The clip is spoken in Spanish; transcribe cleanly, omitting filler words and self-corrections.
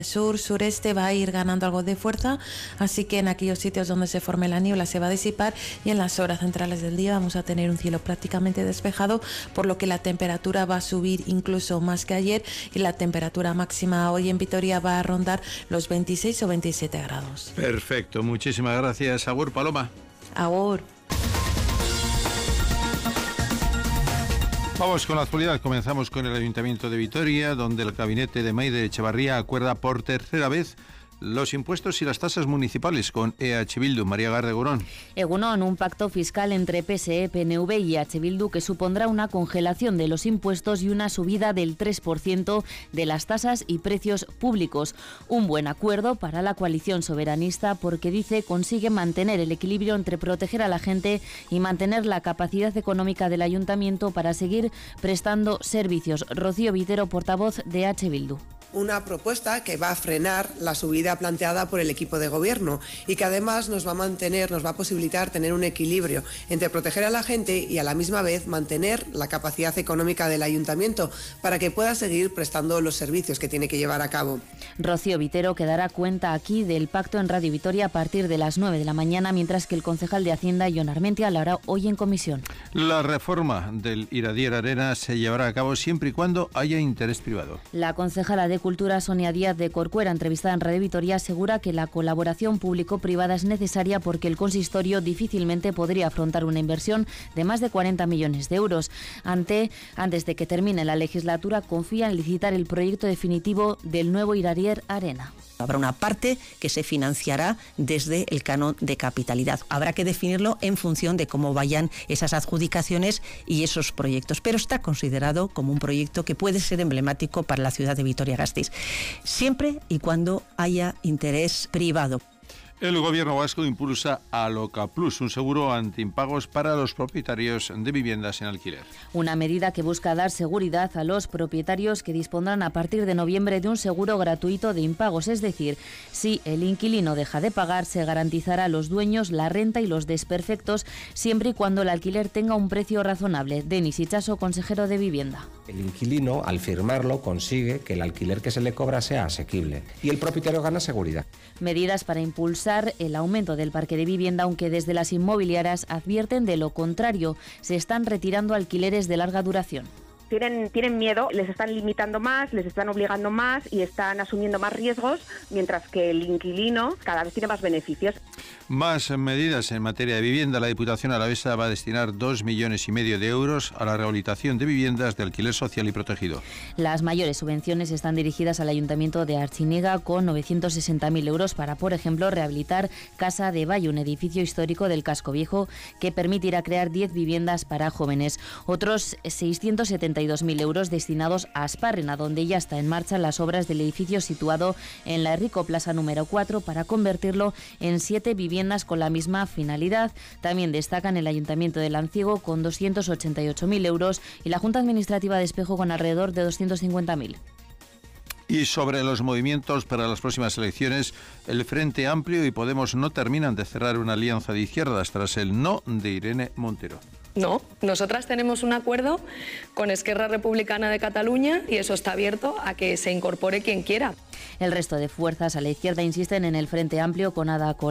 Sur-sureste va a ir ganando algo de fuerza, así que en aquellos sitios donde se forme la niebla se va a disipar y en las horas centrales del día vamos a tener un cielo prácticamente despejado, por lo que la temperatura va a subir incluso más que ayer y la temperatura máxima hoy en Vitoria va a rondar los 26 o 27 grados. Perfecto, muchísimas gracias. Agur, Paloma. Agur. Vamos con la actualidad. Comenzamos con el Ayuntamiento de Vitoria, donde el gabinete de Maider Etxebarria acuerda por tercera vez los impuestos y las tasas municipales con EH Bildu. María Gardegurón. Egunon, un pacto fiscal entre PSE, PNV y EH Bildu que supondrá una congelación de los impuestos y una subida del 3% de las tasas y precios públicos. Un buen acuerdo para la coalición soberanista porque dice consigue mantener el equilibrio entre proteger a la gente y mantener la capacidad económica del ayuntamiento para seguir prestando servicios. Rocío Vitero, portavoz de EH Bildu. Una propuesta que va a frenar la subida planteada por el equipo de gobierno y que además nos va a posibilitar tener un equilibrio entre proteger a la gente y a la misma vez mantener la capacidad económica del ayuntamiento para que pueda seguir prestando los servicios que tiene que llevar a cabo. Rocío Vitero que dará cuenta aquí del pacto en Radio Vitoria a partir de las 9 de la mañana, mientras que el concejal de Hacienda, Jon Armentia, lo hará hoy en comisión. La reforma del Iradier Arena se llevará a cabo siempre y cuando haya interés privado. La concejala de Cultura, Sonia Díaz de Corcuera, entrevistada en Radio Vitoria, asegura que la colaboración público-privada es necesaria porque el consistorio difícilmente podría afrontar una inversión de más de 40 millones de euros. Antes de que termine la legislatura, confía en licitar el proyecto definitivo del nuevo Iradier Arena. Habrá una parte que se financiará desde el canon de capitalidad. Habrá que definirlo en función de cómo vayan esas adjudicaciones y esos proyectos, pero está considerado como un proyecto que puede ser emblemático para la ciudad de Vitoria-Gasteiz, siempre y cuando haya interés privado. El gobierno vasco impulsa Aloca Plus, un seguro antiimpagos para los propietarios de viviendas en alquiler. Una medida que busca dar seguridad a los propietarios que dispondrán a partir de noviembre de un seguro gratuito de impagos. Es decir, si el inquilino deja de pagar, se garantizará a los dueños la renta y los desperfectos siempre y cuando el alquiler tenga un precio razonable. Denis Itxaso, consejero de Vivienda. El inquilino, al firmarlo, consigue que el alquiler que se le cobra sea asequible y el propietario gana seguridad. Medidas para impulsar el aumento del parque de vivienda, aunque desde las inmobiliarias advierten de lo contrario. Se están retirando alquileres de larga duración. Tienen miedo, les están limitando más, les están obligando más y están asumiendo más riesgos, mientras que el inquilino cada vez tiene más beneficios. Más medidas en materia de vivienda. La Diputación Alavesa va a destinar 2,5 millones de euros a la rehabilitación de viviendas de alquiler social y protegido. Las mayores subvenciones están dirigidas al Ayuntamiento de Artziniega con 960.000 euros para, por ejemplo, rehabilitar Casa de Valle, un edificio histórico del Casco Viejo que permitirá crear 10 viviendas para jóvenes. Otros 672.000 euros destinados a Asparrena, donde ya está en marcha las obras del edificio situado en la Rico Plaza número 4 para convertirlo en 7 viviendas con la misma finalidad. También destacan el Ayuntamiento de Lanciego con 288.000 euros y la Junta Administrativa de Espejo con alrededor de 250.000. Y sobre los movimientos para las próximas elecciones, el Frente Amplio y Podemos no terminan de cerrar una alianza de izquierdas tras el no de Irene Montero. No, nosotras tenemos un acuerdo con Esquerra Republicana de Cataluña y eso está abierto a que se incorpore quien quiera. El resto de fuerzas a la izquierda insisten en el Frente Amplio con Ada Colau